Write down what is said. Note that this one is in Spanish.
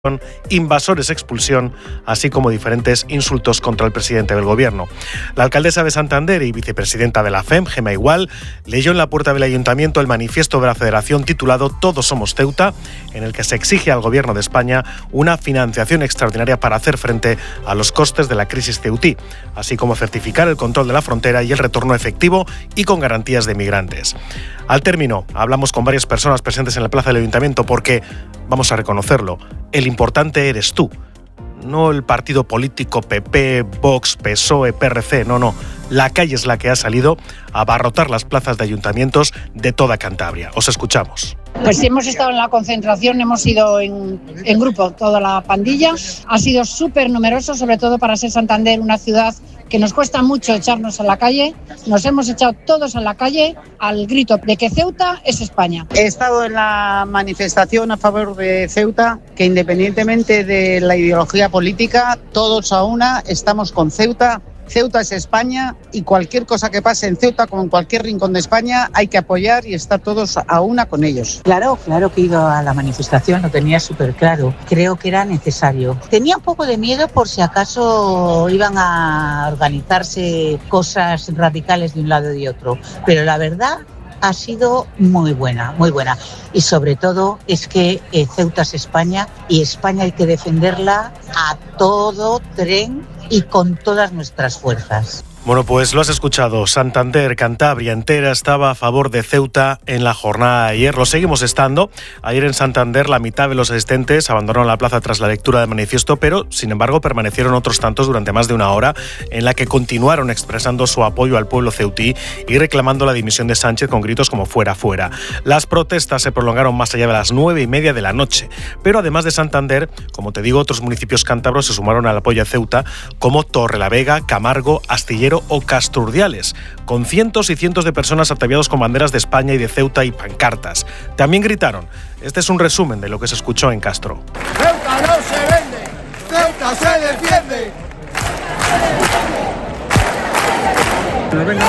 invasores expulsión, así como diferentes insultos contra el presidente del gobierno. La alcaldesa de Santander y vicepresidenta de la FEM, Gemma Igual, leyó en la puerta del ayuntamiento el manifiesto de la federación titulado Todos somos Ceuta, en el que se exige al gobierno de España una financiación extraordinaria para hacer frente a los costes de la crisis ceutí, así como certificar el control de la frontera y el retorno efectivo y con garantías de migrantes. Al término, hablamos con varias personas presentes en la plaza del ayuntamiento porque, vamos a reconocerlo, el importante eres tú, no el partido político PP, Vox, PSOE, PRC, no. La calle es la que ha salido a abarrotar las plazas de ayuntamientos de toda Cantabria. Os escuchamos. Pues sí, hemos estado en la concentración, hemos ido en grupo, toda la pandilla. Ha sido súper numeroso, sobre todo para ser Santander, una ciudad que nos cuesta mucho echarnos a la calle. Nos hemos echado todos a la calle al grito de que Ceuta es España. He estado en la manifestación a favor de Ceuta, que independientemente de la ideología política, todos a una estamos con Ceuta. Ceuta es España y cualquier cosa que pase en Ceuta, como en cualquier rincón de España, hay que apoyar y estar todos a una con ellos. Claro que he ido a la manifestación, lo tenía súper claro. Creo que era necesario. Tenía un poco de miedo por si acaso iban a organizarse cosas radicales de un lado y de otro, pero la verdad ha sido muy buena. Y sobre todo es que Ceuta es España y España hay que defenderla a todo tren y con todas nuestras fuerzas. Bueno, pues lo has escuchado. Santander, Cantabria entera estaba a favor de Ceuta en la jornada de ayer. Lo seguimos estando. Ayer en Santander la mitad de los asistentes abandonaron la plaza tras la lectura del manifiesto, pero sin embargo permanecieron otros tantos durante más de una hora, en la que continuaron expresando su apoyo al pueblo ceutí y reclamando la dimisión de Sánchez con gritos como fuera. Las protestas se prolongaron más allá de las 9:30 de la noche. Pero además de Santander, como te digo, otros municipios cántabros se sumaron al apoyo a Ceuta, como Torrelavega, Camargo, Astillero o Casturdiales, con cientos y cientos de personas ataviados con banderas de España y de Ceuta y pancartas. También gritaron. Este es un resumen de lo que se escuchó en Castro. ¡Ceuta no se vende! ¡Ceuta se defiende! No venga,